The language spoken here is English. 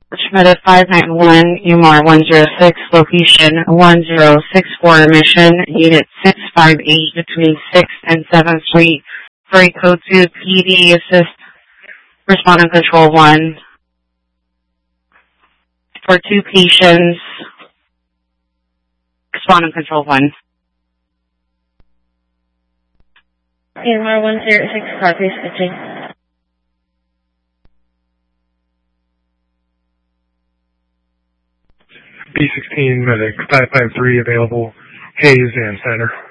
Schmidt 591, UMAR 106, location 1064, mission unit 658 between 6th and 7th Street, freight code 2, PD assist, responding control 1. For 2 patients, responding control 1. UMAR 106, copy, switching. B16 medic 553 available, Hayes and Center.